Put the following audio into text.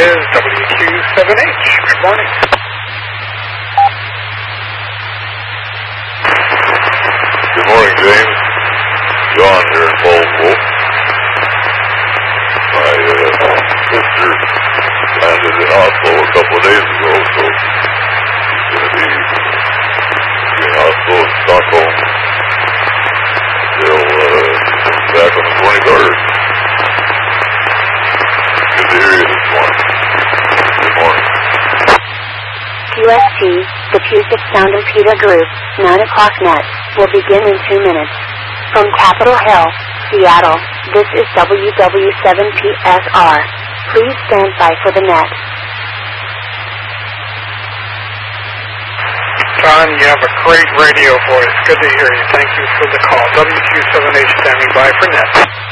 is WQ7H. Good morning. Good morning, James. John here in Baldwin. My sister landed in Oslo a couple of days ago, so she's going to be in Oslo and Stockholm until back on the 23rd. Good to hear you this morning. Good morning. QST, the Puget Sound and Peter Group, 9 o'clock net, will begin in 2 minutes. From Capitol Hill, Seattle, this is WW7PSR. Please stand by for the net. John, you have a great radio voice. Good to hear you. Thank you for the call. WQ7H standing by for net.